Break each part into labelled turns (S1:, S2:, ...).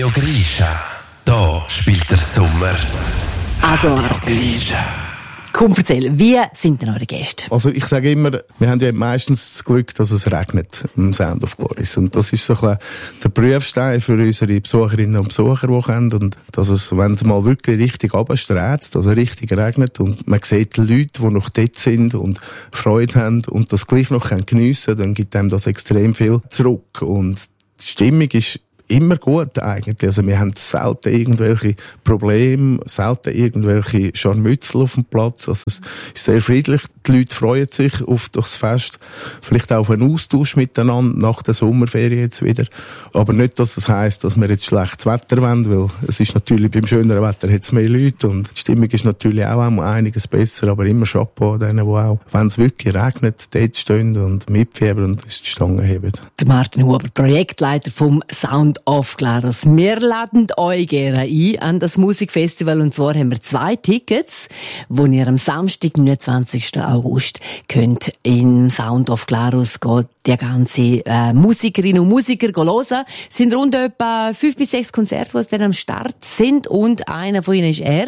S1: Radio Grisha, da spielt der Sommer.
S2: Also,
S1: Radio Grisha.
S2: komm, erzähl, wie sind denn eure Gäste?
S3: Also ich sage immer, wir haben ja meistens das Glück, dass es regnet im Sound of Glories. Und das ist so ein bisschen der Prüfstein für unsere Besucherinnen und Besucher, die kommen. Und dass es, wenn es mal wirklich richtig runterstürzt, dass es richtig regnet und man sieht die Leute, die noch dort sind und Freude haben und das gleich noch geniessen können, dann gibt einem das extrem viel zurück. Und die Stimmung ist immer gut eigentlich. Also wir haben selten irgendwelche Probleme, selten irgendwelche Scharmützel auf dem Platz. Also es ist sehr friedlich. Die Leute freuen sich auf das Fest. Vielleicht auch auf einen Austausch miteinander nach der Sommerferien jetzt wieder. Aber nicht, dass es heisst, dass wir jetzt schlechtes Wetter wollen, weil es ist natürlich beim schöneren Wetter hat's mehr Leute und die Stimmung ist natürlich auch einiges besser, aber immer Chapeau an denen, die auch, wenn es wirklich regnet, dort stehen und mitfiebern und uns die Stange heben.
S2: Der Martin Huber, Projektleiter vom Sound of Glories. Wir laden euch gerne ein an das Musikfestival und zwar haben wir 2 Tickets, wo ihr am Samstag, 29. August, könnt in Sound of Glories gehen, die ganze Musikerinnen und Musiker hören. Es sind rund etwa 5 bis 6 Konzerte, die dann am Start sind und einer von ihnen ist er.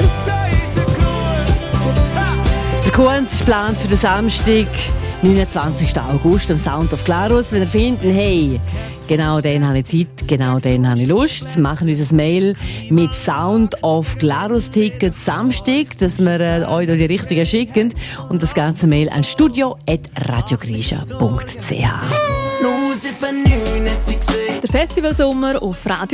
S2: Der Kunz ist geplant für den Samstag, 29. August, am Sound of Glories. Wenn ihr findet, hey, genau dann habe ich Zeit, genau dann habe ich Lust, machen uns ein Mail mit Sound of Glories Tickets Samstag, dass wir euch da die richtigen schicken und das ganze Mail an studio@radiogrisha.ch.
S4: Der Festivalsommer auf Radio